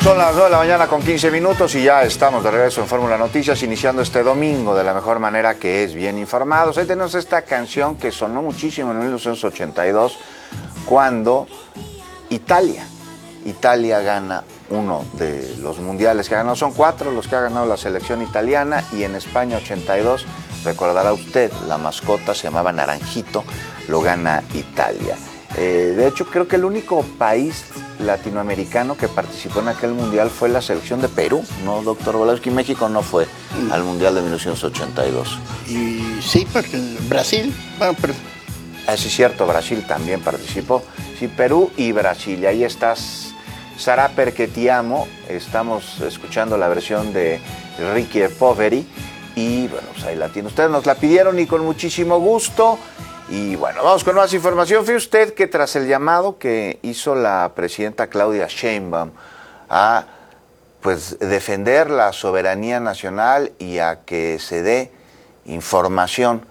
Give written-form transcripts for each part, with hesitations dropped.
Son las 9 de la mañana con 15 minutos y ya estamos de regreso en Fórmula Noticias, iniciando este domingo de la mejor manera, que es bien informados. Ahí tenemos esta canción que sonó muchísimo en 1982 cuando Italia gana uno de los mundiales que ha ganado. Son 4 los que ha ganado la selección italiana, y en España 82, recordará usted, la mascota se llamaba Naranjito, lo gana Italia. De hecho, creo que el único país latinoamericano que participó en aquel mundial fue la selección de Perú, ¿no, doctor Volowski? México no fue al mundial de 1982. Y sí, porque Brasil, bueno, pero... Sí, es cierto, Brasil también participó. Sí, Perú y Brasil. Y ahí estás, Sarà perché ti amo. Estamos escuchando la versión de Ricky Poveri. Y bueno, pues ahí la tiene. Ustedes nos la pidieron y con muchísimo gusto. Y bueno, vamos con más información. Fíjese usted que tras el llamado que hizo la presidenta Claudia Sheinbaum a pues defender la soberanía nacional y a que se dé información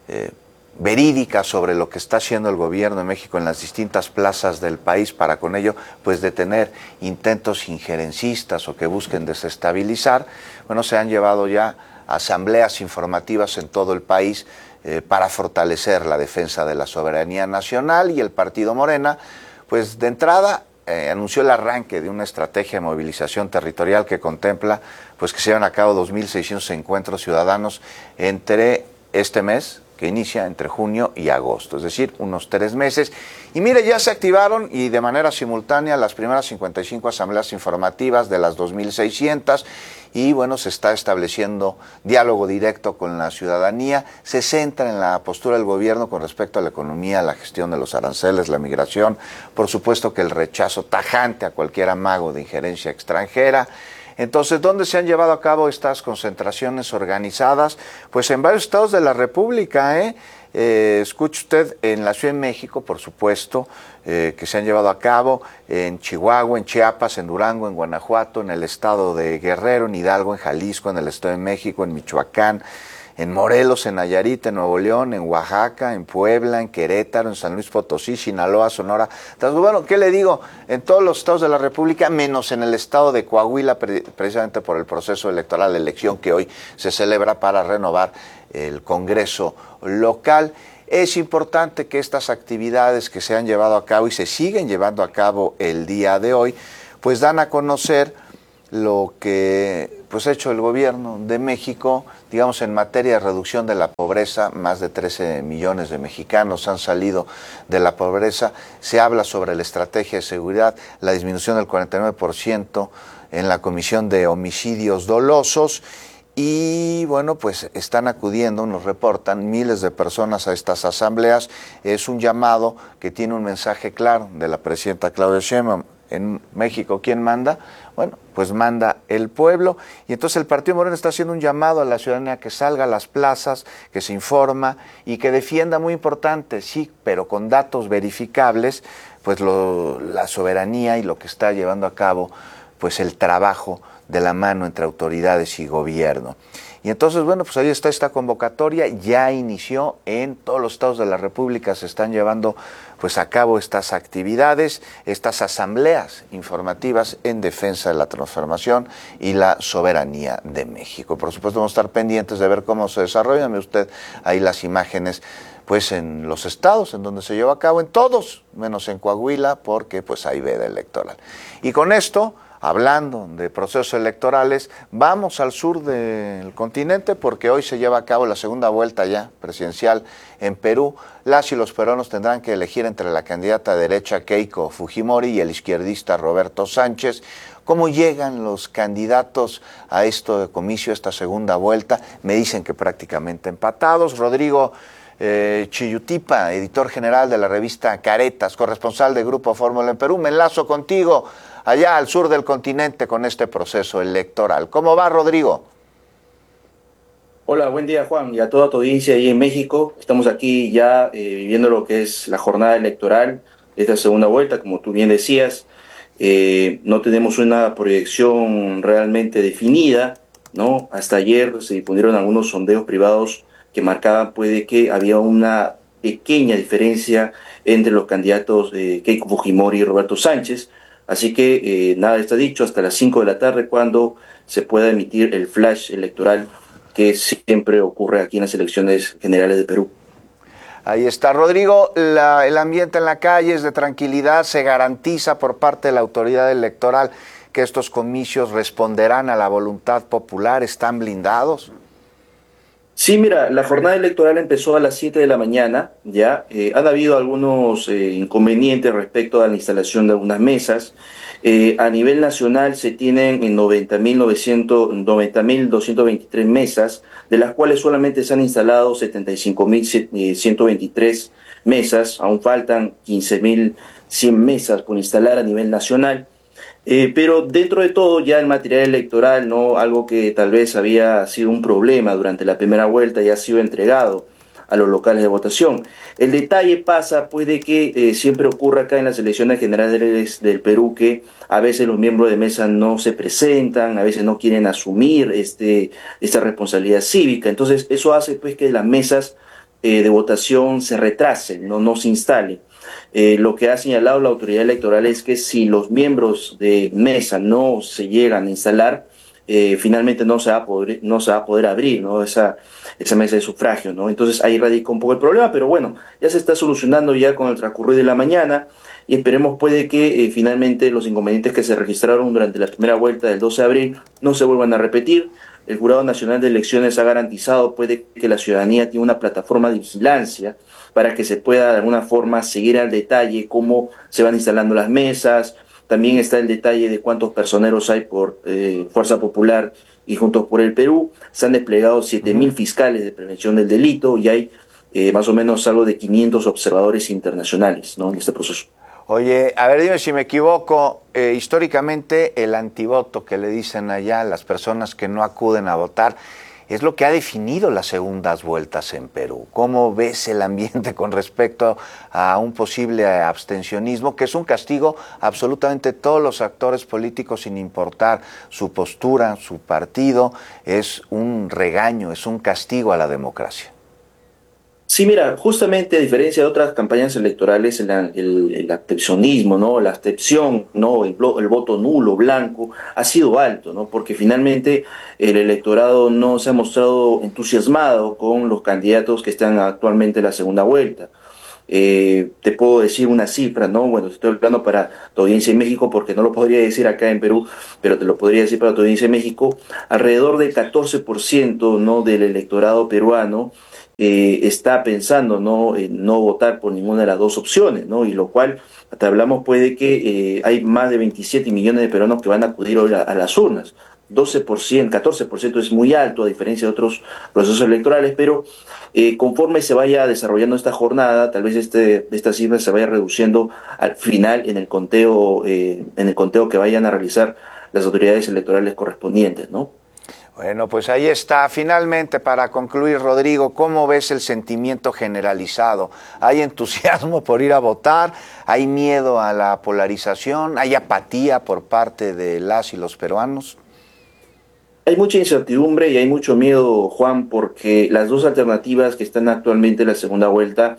verídica sobre lo que está haciendo el gobierno de México en las distintas plazas del país, para con ello pues detener intentos injerencistas o que busquen desestabilizar, bueno, se han llevado ya asambleas informativas en todo el país para fortalecer la defensa de la soberanía nacional. Y el partido Morena, pues de entrada anunció el arranque de una estrategia de movilización territorial que contempla pues que se lleven a cabo 2.600 encuentros ciudadanos entre este mes, que inicia entre junio y agosto, es decir, unos 3 meses. Y mire, ya se activaron y de manera simultánea las primeras 55 asambleas informativas de las 2.600, y bueno, se está estableciendo diálogo directo con la ciudadanía. Se centra en la postura del gobierno con respecto a la economía, la gestión de los aranceles, la migración, por supuesto que el rechazo tajante a cualquier amago de injerencia extranjera. Entonces, ¿dónde se han llevado a cabo estas concentraciones organizadas? Pues en varios estados de la República, escuche usted, en la Ciudad de México, por supuesto, que se han llevado a cabo, en Chihuahua, en Chiapas, en Durango, en Guanajuato, en el estado de Guerrero, en Hidalgo, en Jalisco, en el estado de México, en Michoacán, en Morelos, en Nayarit, en Nuevo León, en Oaxaca, en Puebla, en Querétaro, en San Luis Potosí, Sinaloa, Sonora. Entonces, bueno, ¿qué le digo? En todos los estados de la República, menos en el estado de Coahuila, precisamente por el proceso electoral, la elección que hoy se celebra para renovar el Congreso local. Es importante que estas actividades que se han llevado a cabo y se siguen llevando a cabo el día de hoy, pues dan a conocer lo que pues ha hecho el gobierno de México, digamos, en materia de reducción de la pobreza. Más de 13 millones de mexicanos han salido de la pobreza. Se habla sobre la estrategia de seguridad, la disminución del 49% en la comisión de homicidios dolosos. Y bueno, pues están acudiendo, nos reportan, miles de personas a estas asambleas. Es un llamado que tiene un mensaje claro de la presidenta Claudia Sheinbaum. En México, ¿quién manda? Bueno, pues manda el pueblo. Y entonces el Partido Moreno está haciendo un llamado a la ciudadanía que salga a las plazas, que se informa y que defienda, muy importante, sí, pero con datos verificables, pues la soberanía y lo que está llevando a cabo pues el trabajo de la mano entre autoridades y gobierno. Y entonces, bueno, pues ahí está esta convocatoria, ya inició en todos los estados de la República, se están llevando pues a cabo estas actividades, estas asambleas informativas en defensa de la transformación y la soberanía de México. Por supuesto, vamos a estar pendientes de ver cómo se desarrollan. Ve usted ahí las imágenes pues en los estados en donde se lleva a cabo, en todos, menos en Coahuila, porque pues hay veda electoral. Y con esto, hablando de procesos electorales, vamos al sur del continente, porque hoy se lleva a cabo la segunda vuelta ya presidencial en Perú. Las y los peruanos tendrán que elegir entre la candidata de derecha Keiko Fujimori y el izquierdista Roberto Sánchez. ¿Cómo llegan los candidatos a esto de comicio, esta segunda vuelta? Me dicen que prácticamente empatados. Rodrigo Chiyutipa, editor general de la revista Caretas, corresponsal de Grupo Fórmula en Perú, me enlazo contigo allá al sur del continente con este proceso electoral. ¿Cómo va, Rodrigo? Hola, buen día, Juan, y a toda tu audiencia ahí en México. Estamos aquí ya viviendo lo que es la jornada electoral de esta segunda vuelta, como tú bien decías. No tenemos una proyección realmente definida, ¿no? Hasta ayer se difundieron algunos sondeos privados que marcaban puede que había una pequeña diferencia entre los candidatos Keiko Fujimori y Roberto Sánchez. Así que nada está dicho hasta las 5 de la tarde cuando se pueda emitir el flash electoral que siempre ocurre aquí en las elecciones generales de Perú. Ahí está, Rodrigo. El ambiente en la calle es de tranquilidad. Se garantiza por parte de la autoridad electoral que estos comicios responderán a la voluntad popular. ¿Están blindados? Sí, mira, la jornada electoral empezó a las 7 de la mañana, ya. Han habido algunos inconvenientes respecto a la instalación de algunas mesas. A nivel nacional se tienen 90.223 mesas, de las cuales solamente se han instalado 75.123 mesas. Aún faltan 15.100 mesas por instalar a nivel nacional. Pero dentro de todo, ya el material electoral, ¿no? Algo que tal vez había sido un problema durante la primera vuelta, ya ha sido entregado a los locales de votación. El detalle pasa, pues, de que siempre ocurre acá en las elecciones generales del Perú que a veces los miembros de mesa no se presentan, a veces no quieren asumir esta responsabilidad cívica. Entonces, eso hace, pues, que las mesas de votación se retrasen, no se instalen. Lo que ha señalado la autoridad electoral es que si los miembros de mesa no se llegan a instalar, finalmente no se va a poder abrir, ¿no? esa mesa de sufragio, ¿no? Entonces ahí radica un poco el problema, pero bueno, ya se está solucionando ya con el transcurrir de la mañana y esperemos puede que finalmente los inconvenientes que se registraron durante la primera vuelta del 12 de abril no se vuelvan a repetir. El Jurado Nacional de Elecciones ha garantizado puede que la ciudadanía tiene una plataforma de vigilancia para que se pueda de alguna forma seguir al detalle cómo se van instalando las mesas. También está el detalle de cuántos personeros hay por Fuerza Popular y Juntos por el Perú. Se han desplegado 7.000 fiscales de prevención del delito y hay más o menos algo de 500 observadores internacionales, ¿no?, en este proceso. Oye, a ver, dime si me equivoco, históricamente el antivoto que le dicen allá a las personas que no acuden a votar es lo que ha definido las segundas vueltas en Perú. ¿Cómo ves el ambiente con respecto a un posible abstencionismo, que es un castigo absolutamente todos los actores políticos sin importar su postura, su partido? Es un regaño, es un castigo a la democracia. Sí, mira, justamente a diferencia de otras campañas electorales, el abstencionismo, ¿no? La abstención, ¿no? El voto nulo, blanco, ha sido alto, ¿no? Porque finalmente el electorado no se ha mostrado entusiasmado con los candidatos que están actualmente en la segunda vuelta. Te puedo decir una cifra, ¿no? Bueno, estoy hablando para tu audiencia en México porque no lo podría decir acá en Perú, pero te lo podría decir para tu audiencia en México. Alrededor del 14%, ¿no?, del electorado peruano está pensando en no votar por ninguna de las dos opciones, ¿no? Y lo cual, te hablamos pues de que hay más de 27 millones de peruanos que van a acudir hoy a las urnas. 12%, 14% es muy alto a diferencia de otros procesos electorales, pero conforme se vaya desarrollando esta jornada, tal vez esta cifra se vaya reduciendo al final en el conteo que vayan a realizar las autoridades electorales correspondientes, ¿no? Bueno, pues ahí está. Finalmente, para concluir, Rodrigo, ¿cómo ves el sentimiento generalizado? ¿Hay entusiasmo por ir a votar? ¿Hay miedo a la polarización? ¿Hay apatía por parte de las y los peruanos? Hay mucha incertidumbre y hay mucho miedo, Juan, porque las dos alternativas que están actualmente en la segunda vuelta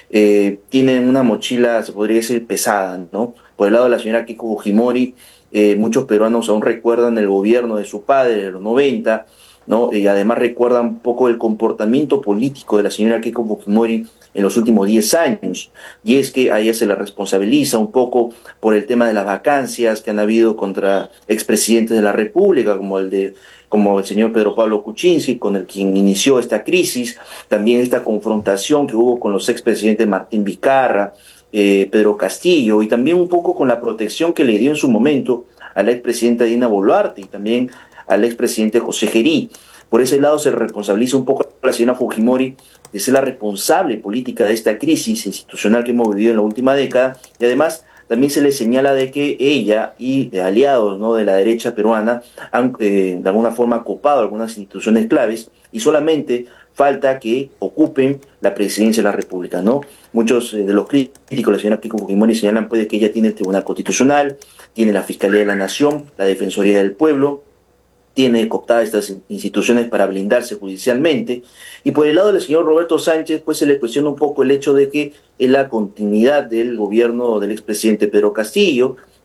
tienen una mochila, se podría decir, pesada, ¿no? Por el lado de la señora Keiko Fujimori, muchos peruanos aún recuerdan el gobierno de su padre de los 90, ¿no? Y además recuerdan un poco el comportamiento político de la señora Keiko Fujimori en los últimos 10 años. Y es que a ella se la responsabiliza un poco por el tema de las vacancias que han habido contra expresidentes de la República, como el señor Pedro Pablo Kuczynski, con el quien inició esta crisis, también esta confrontación que hubo con los expresidentes Martín Vizcarra, Pedro Castillo, y también un poco con la protección que le dio en su momento a la expresidenta Dina Boluarte y también al expresidente José Gerí. Por ese lado se responsabiliza un poco a la señora Fujimori de ser la responsable política de esta crisis institucional que hemos vivido en la última década, y además también se le señala de que ella y aliados, ¿no?, de la derecha peruana han de alguna forma copado algunas instituciones claves y solamente falta que ocupen la presidencia de la República, ¿no? Muchos de los críticos de la señora Keiko Fujimori señalan pues, de que ella tiene el Tribunal Constitucional, tiene la Fiscalía de la Nación, la Defensoría del Pueblo, tiene cooptadas estas instituciones para blindarse judicialmente. Y por el lado del señor Roberto Sánchez, pues se le cuestiona un poco el hecho de que en la continuidad del gobierno del expresidente Pedro Castillo,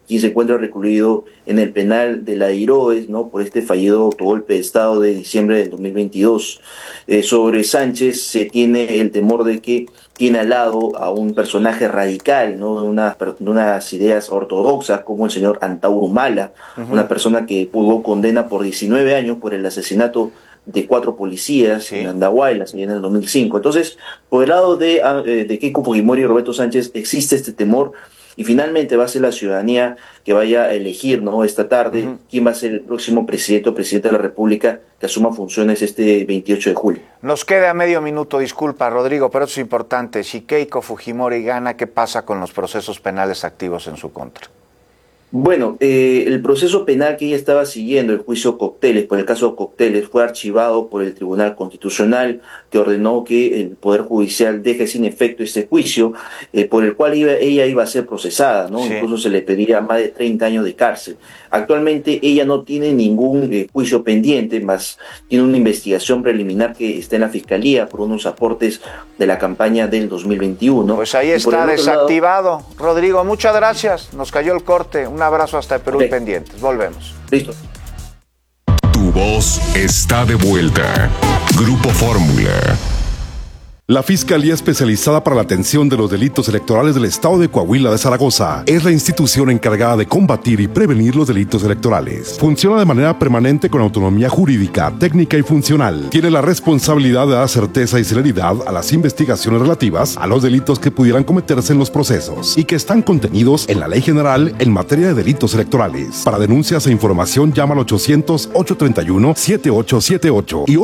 quien se encuentra recluido en el penal de la Iroes, ¿no? Por este fallido autogolpe de Estado de diciembre del 2022. Sobre Sánchez se tiene el temor de que tiene al lado a un personaje radical, ¿no? De unas ideas ortodoxas, como el señor Antauro Humala, una persona que pudo condena por 19 años por el asesinato de 4 policías en Andahuaylas en el 2005. Entonces, por el lado de Keiko Fujimori y Roberto Sánchez existe este temor, y finalmente va a ser la ciudadanía que vaya a elegir, ¿no? Esta tarde quién va a ser el próximo presidente o presidenta de la República que asuma funciones este 28 de julio. Nos queda medio minuto, disculpa Rodrigo, pero eso es importante. Si Keiko Fujimori gana, ¿qué pasa con los procesos penales activos en su contra? Bueno, el proceso penal que ella estaba siguiendo, el juicio Cócteles, por el caso Cócteles, fue archivado por el Tribunal Constitucional, que ordenó que el Poder Judicial deje sin efecto este juicio, por el cual ella iba a ser procesada, ¿no? Sí. Incluso se le pedía más de 30 años de cárcel. Actualmente ella no tiene ningún juicio pendiente, más tiene una investigación preliminar que está en la Fiscalía por unos aportes de la campaña del 2021. Pues ahí está desactivado. Rodrigo, muchas gracias. Nos cayó el corte. Un abrazo hasta Perú y pendientes. Volvemos. Listo. Tu voz está de vuelta. Grupo Fórmula. La Fiscalía Especializada para la Atención de los Delitos Electorales del Estado de Coahuila de Zaragoza es la institución encargada de combatir y prevenir los delitos electorales. Funciona de manera permanente con autonomía jurídica, técnica y funcional. Tiene la responsabilidad de dar certeza y celeridad a las investigaciones relativas a los delitos que pudieran cometerse en los procesos y que están contenidos en la Ley General en materia de delitos electorales. Para denuncias e información llama al 800-831-7878 y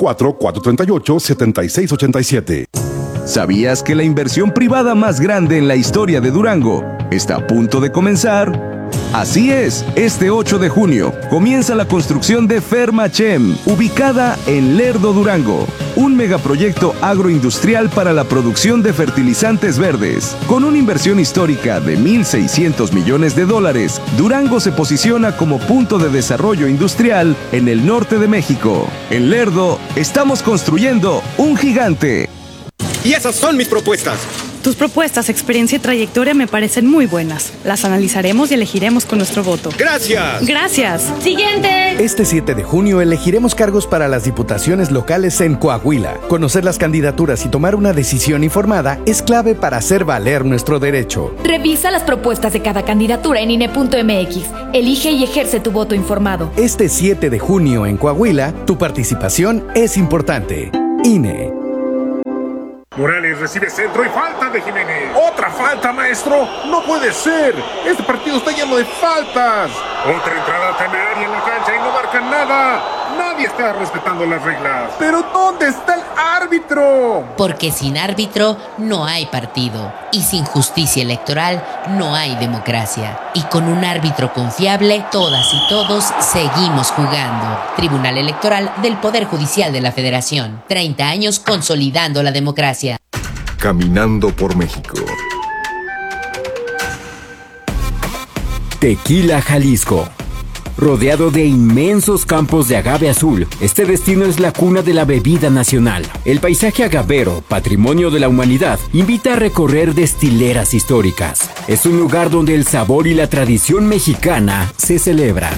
844-438-7687. ¿Sabías que la inversión privada más grande en la historia de Durango está a punto de comenzar? Así es, este 8 de junio comienza la construcción de Fermachem, ubicada en Lerdo, Durango, un megaproyecto agroindustrial para la producción de fertilizantes verdes. Con una inversión histórica de $1,600 millones, Durango se posiciona como punto de desarrollo industrial en el norte de México. En Lerdo, estamos construyendo un gigante. Y esas son mis propuestas. Tus propuestas, experiencia y trayectoria me parecen muy buenas. Las analizaremos y elegiremos con nuestro voto. ¡Gracias! ¡Gracias! ¡Siguiente! Este 7 de junio elegiremos cargos para las diputaciones locales en Coahuila. Conocer las candidaturas y tomar una decisión informada es clave para hacer valer nuestro derecho. Revisa las propuestas de cada candidatura en INE.mx. Elige y ejerce tu voto informado. Este 7 de junio en Coahuila, tu participación es importante. INE. Morales recibe centro y falta de Jiménez. ¡Otra falta, maestro! ¡No puede ser! ¡Este partido está lleno de faltas! Otra entrada temeraria en la cancha y no marcan nada. Nadie está respetando las reglas. ¿Pero dónde está el árbitro? Porque sin árbitro no hay partido. Y sin justicia electoral no hay democracia. Y con un árbitro confiable, todas y todos seguimos jugando. Tribunal Electoral del Poder Judicial de la Federación. 30 años consolidando la democracia. Caminando por México. Tequila, Jalisco. Rodeado de inmensos campos de agave azul, este destino es la cuna de la bebida nacional. El paisaje agavero, patrimonio de la humanidad, invita a recorrer destileras históricas. Es un lugar donde el sabor y la tradición mexicana se celebran.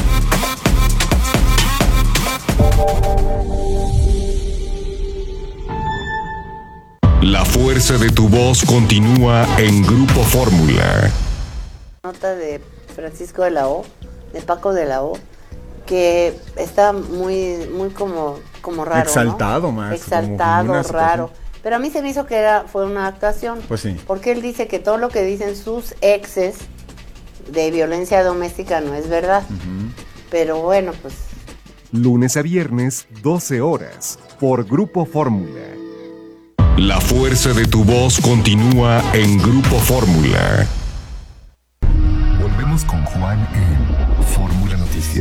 La fuerza de tu voz continúa en Grupo Fórmula. Nota de Francisco de la O, de Paco de la O, que está muy como raro, exaltado, ¿no? Más exaltado, raro. Pero a mí se me hizo que fue una actuación. Pues sí. Porque él dice que todo lo que dicen sus exes de violencia doméstica no es verdad. Pero bueno, pues. Lunes a viernes, 12 horas, por Grupo Fórmula. La fuerza de tu voz continúa en Grupo Fórmula. Volvemos con Juan en Fórmula.